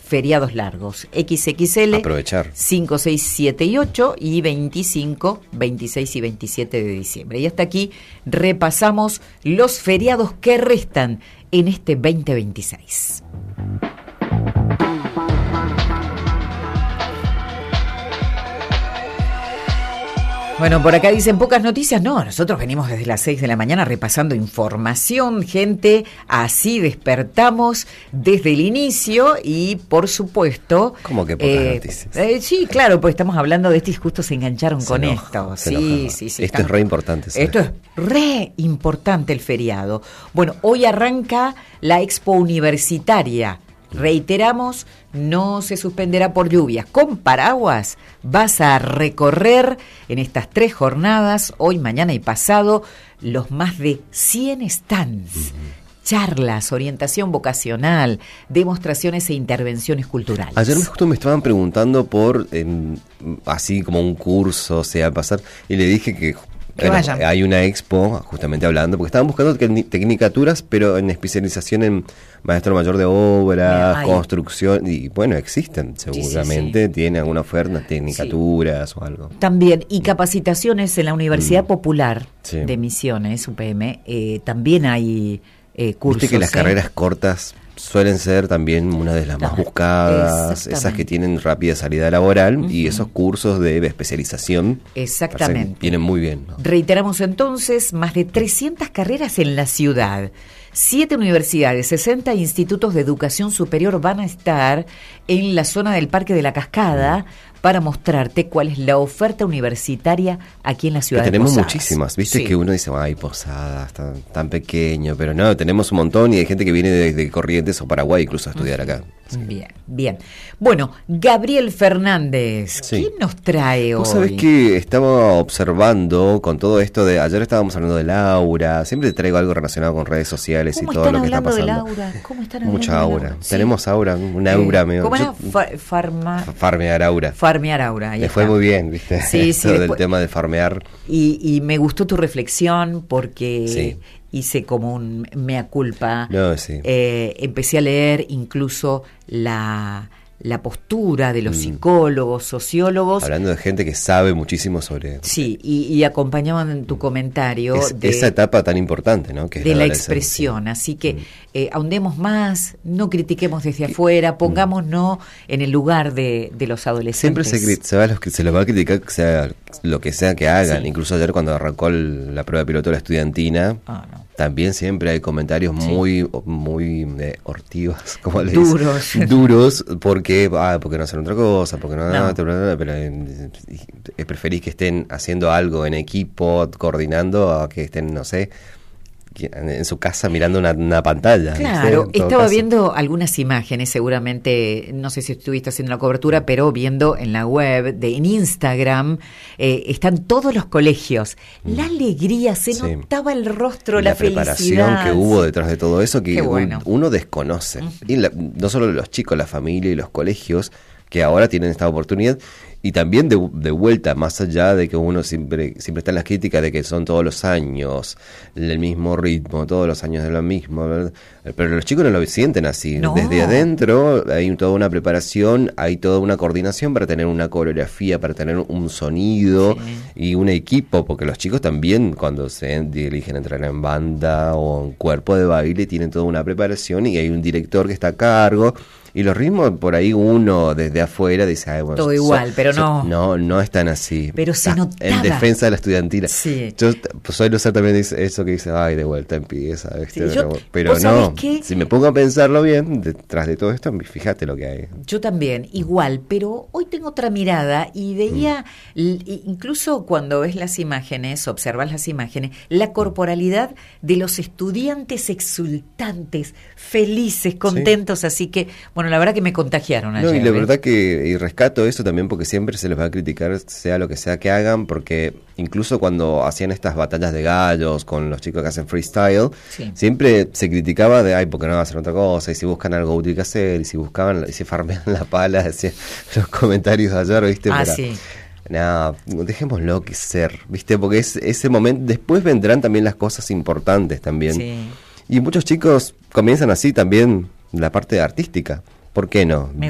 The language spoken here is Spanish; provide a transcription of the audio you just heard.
feriados largos. XXL. Aprovechar. 5, 6, 7 y 8 y 25, 26 y 27 de diciembre. Y hasta aquí repasamos los feriados que restan en este 2026. Bueno, por acá dicen pocas noticias. No, nosotros venimos desde las 6 de la mañana repasando información, gente. Así despertamos desde el inicio y, por supuesto... ¿Cómo que pocas noticias? Sí, claro, pues estamos hablando de esto y justo se engancharon con esto. Sí. Esto es re importante. Esto es re importante, el feriado. Bueno, hoy arranca la Expo Universitaria. Reiteramos, no se suspenderá por lluvias. Con paraguas vas a recorrer en estas 3 jornadas, hoy, mañana y pasado, los más de 100 stands. Charlas, orientación vocacional, demostraciones e intervenciones culturales. Ayer justo me estaban preguntando por, así como un curso, pasar, y le dije que... hay una expo, justamente hablando, porque estaban buscando tecnicaturas, pero en especialización en maestro mayor de obra, construcción, y bueno, existen seguramente, tiene alguna oferta, tecnicaturas o algo. También, y capacitaciones en la Universidad Popular de Misiones, UPM, también hay cursos. Viste que las carreras cortas suelen ser también una de las más buscadas, esas que tienen rápida salida laboral, y esos cursos de especialización vienen muy bien, ¿no? Reiteramos entonces, más de 300 carreras en la ciudad, 7 universidades, 60 institutos de educación superior van a estar en la zona del Parque de la Cascada para mostrarte cuál es la oferta universitaria aquí en la ciudad de Posadas. Tenemos muchísimas, viste que uno dice, ay, Posadas, tan pequeño, pero no, tenemos un montón y hay gente que viene desde Corrientes o Paraguay incluso a estudiar acá. Bien. Bueno, Gabriel Fernández, ¿quién nos trae hoy? Vos sabés que estaba observando con todo esto de, ayer estábamos hablando de Laura, siempre te traigo algo relacionado con redes sociales y todo lo que está pasando. ¿Cómo están hablando Mucha de aura. Laura? Tenemos aura, una aura medio. ¿Cómo era? Farmear aura. Farmear aura. Le fue muy bien, ¿viste? Sí, todo del tema de farmear. Y me gustó tu reflexión porque hice como un mea culpa. Empecé a leer incluso la postura de los psicólogos, sociólogos. Hablando de gente que sabe muchísimo sobre... Sí, y acompañaban en tu comentario esa etapa tan importante, ¿no? Que de la expresión. Así que ahondemos más, no critiquemos desde afuera, pongámonos en el lugar de los adolescentes. Siempre se los va a criticar, sea lo que sea que hagan. Incluso ayer cuando arrancó la prueba piloto de la estudiantina, también siempre hay comentarios muy hortivos, como le dicen. Duros, porque no hacen otra cosa, porque pero preferís que estén haciendo algo en equipo, coordinando, a que estén, no sé, en su casa mirando una pantalla. Claro, estaba viendo algunas imágenes, seguramente, no sé si estuviste haciendo la cobertura, pero viendo en la web, en Instagram, están todos los colegios. La alegría, se notaba el rostro, la felicidad. La preparación que hubo detrás de todo eso, que uno desconoce. Y no solo los chicos, la familia y los colegios, que ahora tienen esta oportunidad, y también de vuelta, más allá de que uno siempre está en las críticas de que son todos los años el mismo ritmo, todos los años de lo mismo, ¿verdad? Pero los chicos no lo sienten así. Desde adentro hay toda una preparación, hay toda una coordinación para tener una coreografía, para tener un sonido y un equipo, porque los chicos también cuando se eligen entrar en banda o en cuerpo de baile tienen toda una preparación y hay un director que está a cargo. Y los ritmos, por ahí uno desde afuera dice, todo igual, pero no están así. Pero se notaba. En defensa de la estudiantina. Yo suelo ser también eso que dice, de vuelta empieza. Pero no, si me pongo a pensarlo bien, detrás de todo esto, fíjate lo que hay. Yo también, igual, pero hoy tengo otra mirada y veía, incluso cuando ves las imágenes, observas las imágenes, la corporalidad de los estudiantes exultantes, felices, contentos, así que... Bueno, la verdad que me contagiaron ayer. Y la verdad que rescato eso también porque siempre se les va a criticar, sea lo que sea que hagan, porque incluso cuando hacían estas batallas de gallos con los chicos que hacen freestyle, siempre se criticaba de, ¿por qué no hacen otra cosa? Y si buscan algo útil que hacer, y si farmean la pala, decían los comentarios de ayer, ¿viste? No, dejémoslo que ser, ¿viste? Porque es ese momento, después vendrán también las cosas importantes también. Y muchos chicos comienzan así también la parte artística. ¿Por qué no?